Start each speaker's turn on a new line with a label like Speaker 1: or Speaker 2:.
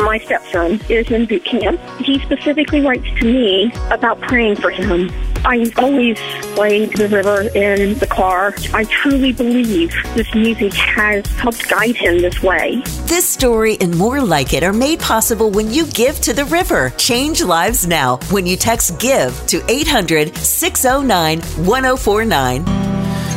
Speaker 1: my stepson is in boot camp. He specifically writes to me about praying for him. I always play The River in the car. I truly believe this music has helped guide him this way.
Speaker 2: This story and more like it are made possible when you give to The River. Change lives now when you text GIVE to 800-609-1049.